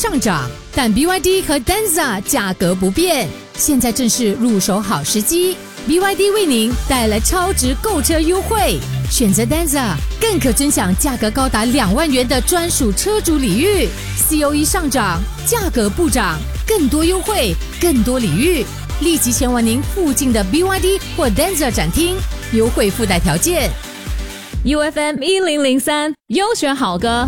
上涨，但 BYD 和 Denza 价格不变。现在正是入手好时机， BYD 为您带来超值购车优惠，选择 Denza 更可尊享价格高达2万元的专属车主礼遇。 COE 上涨，价格不涨，更多优惠，更多礼遇，立即前往您附近的 BYD 或 Denza 展厅，优惠附带条件。 UFM 1003优选好歌